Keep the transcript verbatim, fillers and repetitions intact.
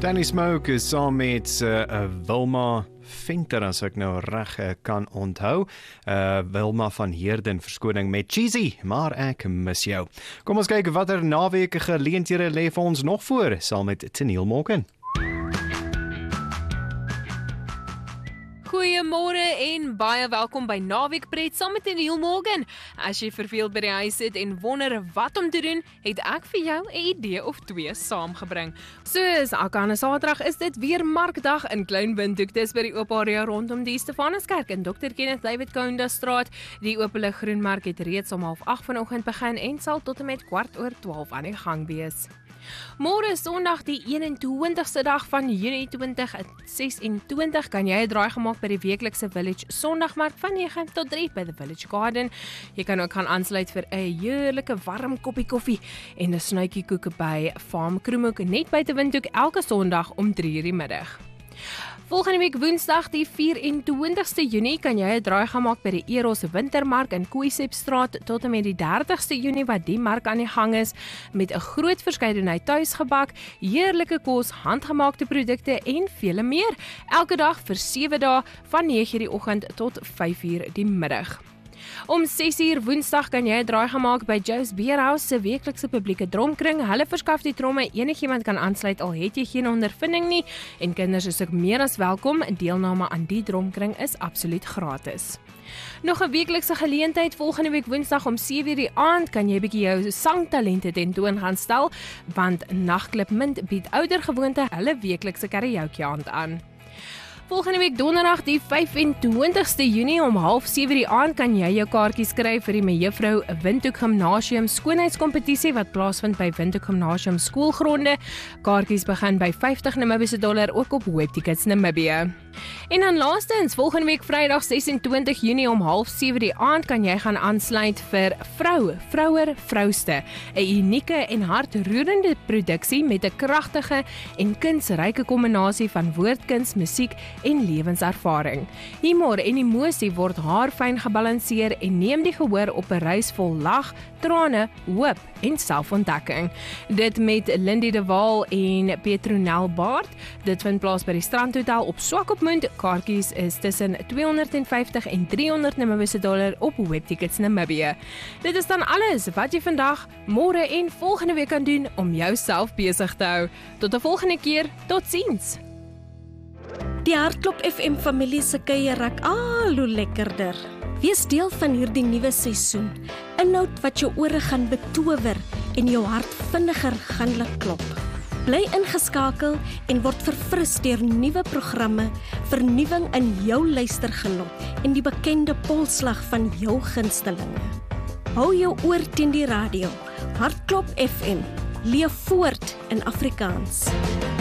Danny Smoke is saam met uh, Wilma Venter, as ek nou reg uh, kan onthou. Uh, Wilma van Heerden, verskoning met Cheesy, maar ek mis jou. Kom ons kyk watter naweek geleenthede lê vir ons nog voor, saam met Teniel Morgan. Goeiemôre en baie welkom by Naweek Pret saam met Teniel Morgan. As jy verveeld by die huis sit en wonder wat om te doen, het ek vir jou 'n idee of twee saamgebring. Soos elke Saterdag is dit weer markdag in Klein Windhoek. Dis by die oop area rondom die Stefanuskerk in dokter Kenneth David Kounda Straat. Die openlig groenmark het reeds om half agt vanoggend begin en sal tot en met kwart oor twaalf aan die gang wees. Môre Sondag die eenentwintigste dag van Junie twintig sesentwintig kan jy 'n draai gemaak by die weeklikse Village Sondagmark van nege tot drie by the Village Garden. Jy kan ook gaan aansluit vir 'n heerlike warm koppie koffie en 'n snuitjie koeke by Farm Kroemhoek net buite Windhoek elke Sondag om drie uur die middag. Volgende week Woensdag die vyf-en-twintigste Junie kan jy 'n draai gaan maak by die Eros Wintermark in Kooisepstraat tot en met die dertigste Junie wat die mark aan die gang is met 'n groot verskeidenheid tuisgebak, heerlike kos, handgemaakte produkte en vele meer. Elke dag vir sewe dae van nege uur die oggend tot vyf uur die middag. Om ses uur Woensdag kan jy 'n draai gaan maak by Joe's Beerhouse se weeklikse publieke dromkring. Hulle verskaf die tromme, enigiemand kan aansluit al het jy geen ondervinding nie en kinders is ook meer as welkom. Deelname aan die dromkring is absoluut gratis. Nog 'n weeklikse geleentheid volgende week Woensdag om sewe uur die aand kan jy bietjie jou sangtalente tentoon gaan stel, want Nagklip Mint bied oudergewoonte hulle weeklikse karaoke aand aan. Volgende week Donderdag die vyf-en-twintigste Junie om half sewe die aand kan jy jou kaartjies kry vir die Mevrou Windhoek Gimnasium skoonheidskompetisie wat plaasvind by Windhoek Gimnasium skoolgronde. Kaartjies begin by vyftig Namibiese dollar ook op Webtickets Namibia. En dan laastens, volgende week Vrydag ses-en-twintig Junie om half sewe die aand kan jy gaan aansluit vir Vrou, Vrouer, Vrouste, 'n unieke en hartroerende produksie met 'n kragtige en kunsryke kombinasie van woordkuns, musiek en lewenservaring. Humor en emosie word haarfyn gebalanseer en neem die gehoor op 'n reis vol lag, trane, hoop en selfontdekking. Dit met Lindy de Waal en Petronel Baard. Dit vind plaas by die Strandhotel op Swakopmund. Kaartjies is tussen tweehonderdvyftig en driehonderd Namibiese dollar op Webtickets Namibia. Dit is dan alles wat jy vandag, môre en volgende week kan doen om jouself besig te hou. Tot 'n volgende keer, totsiens. Die Hartklop F M familie se kuier raak al hoe lekkerder. Wees deel van hierdie nuwe seisoen. Inhoud wat jou ore gaan betower en jou hart vinniger gaan laat klop. Bly ingeskakel en word verfris deur nuwe programme, vernuwing in jou luistergenot en die bekende polslag van jou gunstelinge. Hou jou oor teen die radio. Hartklop F M. Leef voort in Afrikaans.